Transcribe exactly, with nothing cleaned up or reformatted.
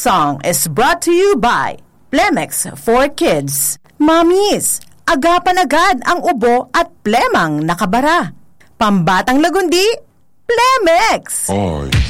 song is brought to you by Plemex for Kids. Mommies, agapan agad ang ubo at plemang nakabara. Pambatang lagundi, Plemex! Ay,